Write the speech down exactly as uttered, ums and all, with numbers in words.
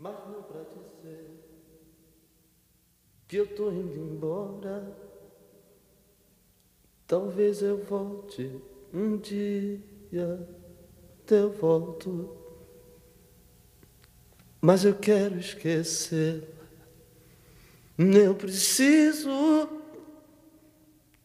mas não pra dizer que eu tô indo embora. Talvez eu volte um dia, eu volto, mas eu quero esquecer. Eu preciso